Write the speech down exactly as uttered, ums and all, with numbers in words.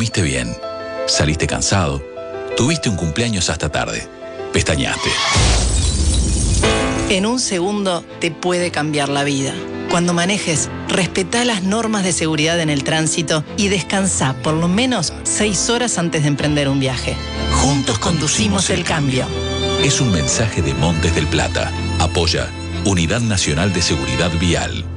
comiste bien, saliste cansado, tuviste un cumpleaños hasta tarde, pestañaste. En un segundo te puede cambiar la vida. Cuando manejes, respetá las normas de seguridad en el tránsito y descansá por lo menos seis horas antes de emprender un viaje. Juntos conducimos el cambio. Es un mensaje de Montes del Plata. Apoya Unidad Nacional de Seguridad Vial.